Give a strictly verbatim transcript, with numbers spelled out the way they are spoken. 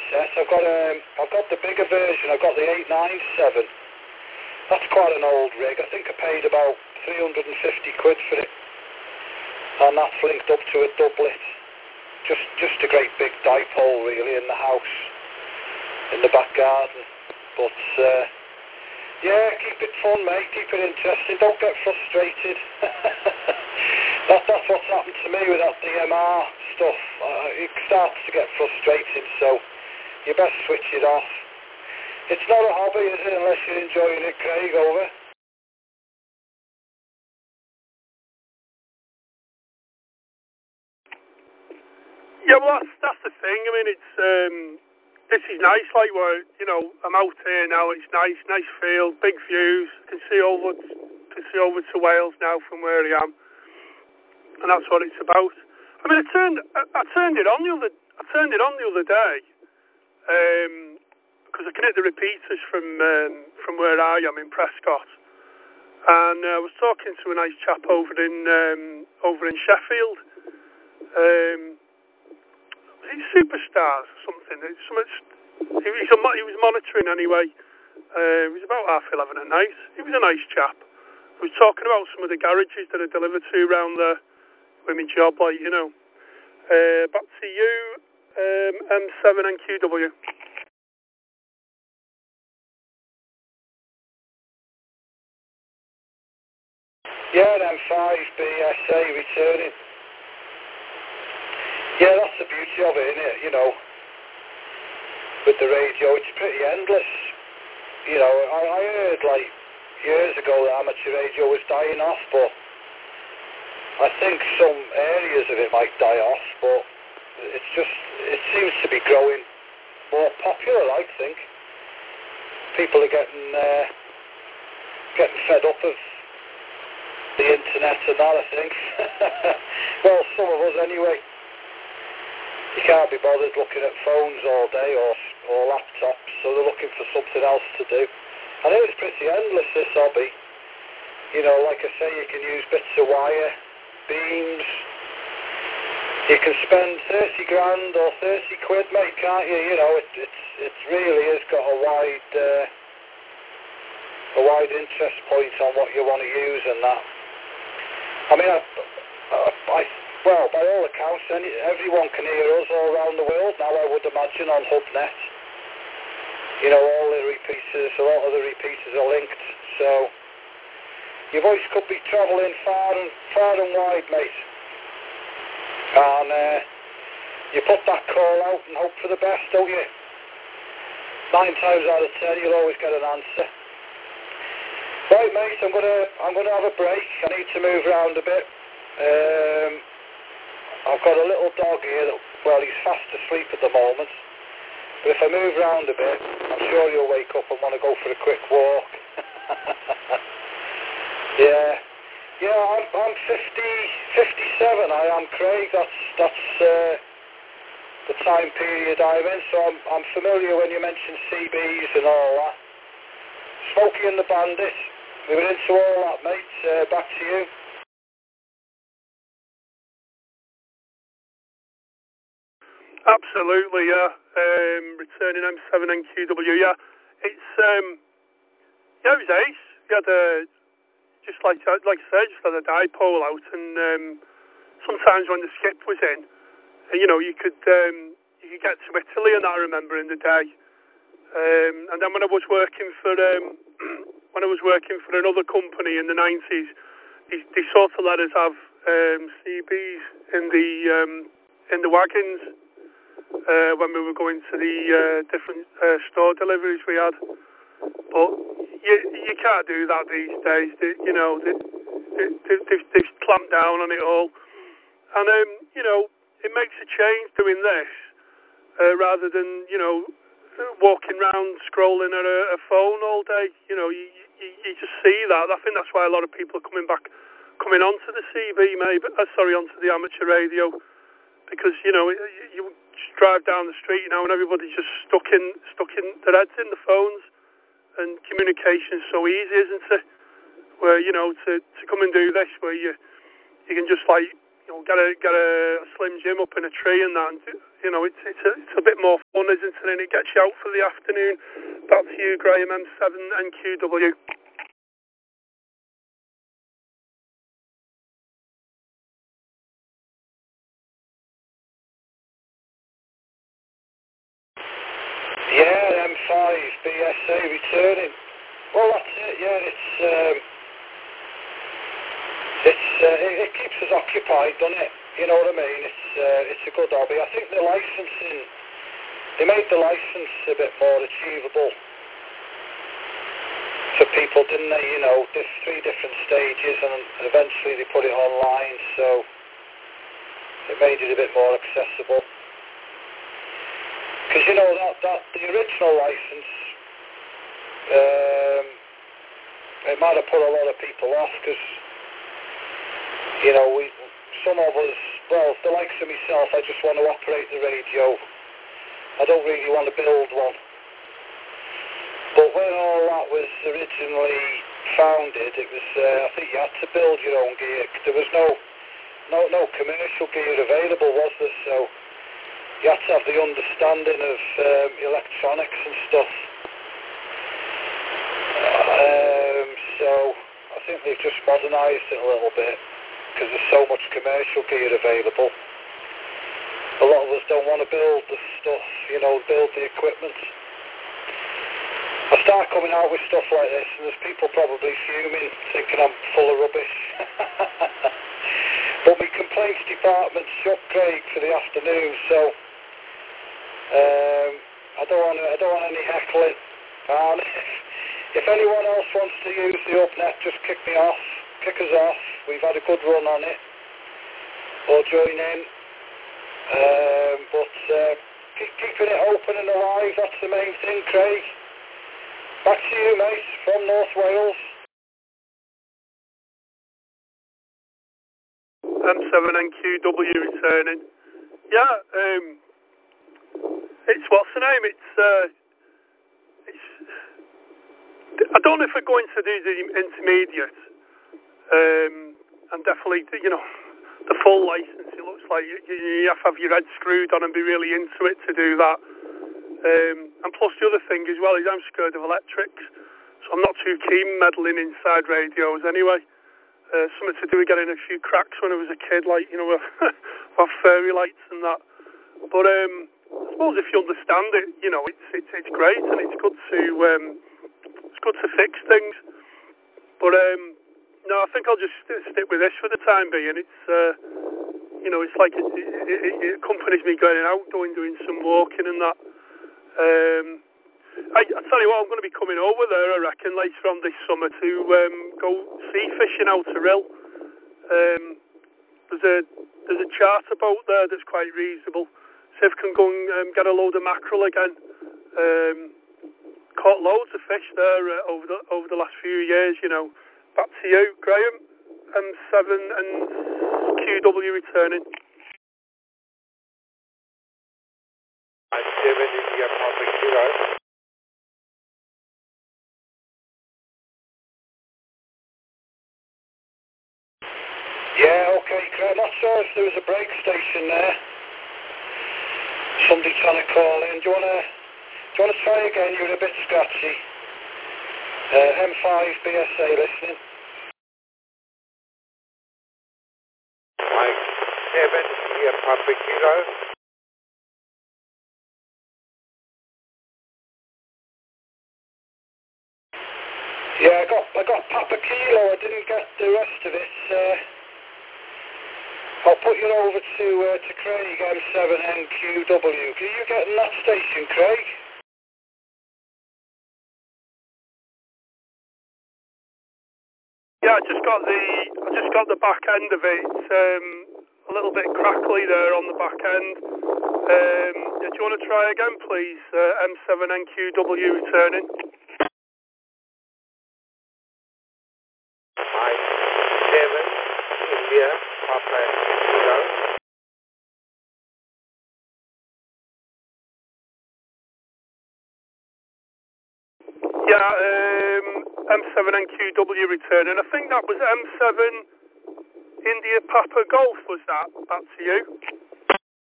set. I've got um, I've got the bigger version. I've got the eight nine seven. That's quite an old rig. I think I paid about three hundred fifty quid for it, and that's linked up to a doublet. Just just a great big dipole really in the house, in the back garden. But uh, yeah, keep it fun, mate. Keep it interesting. Don't get frustrated. that, that's what's happened to me with that D M R stuff. Uh, it starts to get frustrating, so you best switch it off. It's not a hobby, is it, unless you're enjoying it, Craig? Over. Yeah, well, that's, that's the thing. I mean, it's um, this is nice. Like, where you know, I'm out here now. It's nice, nice field, big views. Can see over, can see over to Wales now from where I am, and that's what it's about. I mean, I turned, I, I turned it on the other, I turned it on the other day, um, because I can hit the repeaters from um, from where I am in Prescott, and uh, I was talking to a nice chap over in um, over in Sheffield. Um, He's superstars or something. It's something he, was, he was monitoring anyway. Uh, it was about half eleven at night. He was a nice chap. He was talking about some of the garages that I delivered to around there with my job, like, you know. Uh, back to you, um, M seven N Q W. Yeah, M five B S A returning. Yeah, that's the beauty of it, isn't it? You know, with the radio, it's pretty endless. You know, I, I heard like years ago that amateur radio was dying off, but I think some areas of it might die off, but it's just, it seems to be growing more popular, I think. People are getting, uh, getting fed up of the internet and that, I think. Well, some of us anyway. You can't be bothered looking at phones all day or or laptops, so they're looking for something else to do. I know it's pretty endless, this hobby. You know, like I say, you can use bits of wire, beams. You can spend thirty grand or thirty quid, mate, can't you? You know, it it's it really has got a wide uh, a wide interest point on what you want to use and that. I mean, I, I, I well, by all accounts, any, everyone can hear us all around the world now, I would imagine, on HubNet. You know, all the repeaters, a lot of the repeaters are linked, so your voice could be travelling far and far and wide, mate. And uh, you put that call out and hope for the best, don't you? Nine times out of ten, you'll always get an answer. Right, mate, I'm gonna I'm gonna have a break. I need to move around a bit. Um, I've got a little dog here that, well, he's fast asleep at the moment. But if I move around a bit, I'm sure you'll wake up and want to go for a quick walk. yeah. Yeah, I'm, I'm fifty, fifty-seven, I am, Craig. That's, that's uh, the time period I'm in. So I'm, I'm familiar when you mention C Bs and all that. Smokey and the Bandit. We were into all that, mate. Uh, back to you. Absolutely, yeah. Um, returning M seven N Q W, yeah. It's, um, yeah, it was ace. We had a, just like, like I said, just had a dipole out, and um, sometimes when the skip was in, you know, you could, um, you could get to Italy, and I remember in the day. Um, and then when I was working for, um, when I was working for another company in the nineties, they, they sort of let us have um, C Bs in the, um, in the wagons. Uh, when we were going to the uh, different uh, store deliveries we had, but you you can't do that these days. They, you know, they, they, they've, they've clamped down on it all, and um, you know, it makes a change doing this uh, rather than, you know, walking around scrolling at a, a phone all day. You know, you, you you just see that. I think that's why a lot of people are coming back, coming onto the C B, maybe. Uh, sorry, onto the amateur radio. Because, you know, you, you just drive down the street, you know, and everybody's just stuck in stuck in their heads in the phones, and communication's so easy, isn't it? Where, you know, to, to come and do this, where you you can just, like, you know, get a get a Slim Jim up in a tree and that. And, you know, it's it's a, it's a bit more fun, isn't it? And it gets you out for the afternoon. Back to you, Graham, M seven N Q W. Yeah, M five B S A returning. Well, that's it. Yeah, it's um, it's uh, it, it keeps us occupied, doesn't it? You know what I mean? It's uh, it's a good hobby. I think the licensing, they made the license a bit more achievable for people, didn't they? You know, there's three different stages, and eventually they put it online, so it made it a bit more accessible. Because, you know, that, that the original license, um, it might have put a lot of people off, because, you know, we, some of us, well, the likes of myself, I just want to operate the radio. I don't really want to build one. But when all that was originally founded, it was, uh, I think you had to build your own gear. There was no, no, no commercial gear available, was there? So you had to have the understanding of um, electronics and stuff. Um, so I think they've just modernised it a little bit because there's so much commercial gear available. A lot of us don't want to build the stuff, you know, build the equipment. I start coming out with stuff like this and there's people probably fuming, thinking I'm full of rubbish. But my complaints department's shut, Craig, for the afternoon, so Um, I don't want I don't want any heckling. And if anyone else wants to use the Upnet, just kick me off, kick us off. We've had a good run on it. Or join in. Um, but uh, keep, keeping it open and alive, that's the main thing, Craig. Back to you, mate, from North Wales. M seven N Q W returning. Yeah, um, it's what's the name? It's uh, it's. I don't know if we're going to do the intermediate, um, and definitely, you know, the full license. It looks like you, you have to have your head screwed on and be really into it to do that. Um, and plus, the other thing as well is I'm scared of electrics, so I'm not too keen meddling inside radios anyway. Uh, something to do with getting a few cracks when I was a kid, like, you know, with, with fairy lights and that. But um, I suppose if you understand it, you know, it's it's, it's great and it's good to um, it's good to fix things. But um, no, I think I'll just st- stick with this for the time being. It's uh, you know, it's like it, it, it, it accompanies me going out, doing doing some walking and that. Um, I, I tell you what, I'm going to be coming over there, I reckon, later on this summer to um, go sea fishing out to Rill. Um, there's a there's a charter boat there that's quite reasonable. See if I can go and um, get a load of mackerel again. Um, caught loads of fish there uh, over the over the last few years, you know. Back to you, Graham. M seven and Q W returning. I'm seven India Public Zero. Yeah, okay, Craig. I'm not sure if there was a break station there. Somebody trying to call in. Do you want to do you want to try again? You're a bit scratchy. Uh, M five B S A listening. Mike seven India Public Zero. Yeah, I got I got Papa Kilo. I didn't get the rest of it. Uh, I'll put you over to uh, to Craig M seven N Q W. Can you get in that station, Craig? Yeah, I just got the I just got the back end of it. It's um, a little bit crackly there on the back end. Um, do you want to try again, please? Uh, M seven N Q W returning. Mike seven India Public Zero. Yeah, um, M seven N Q W returning. I think that was M seven India Papa Golf, was that? Back to you.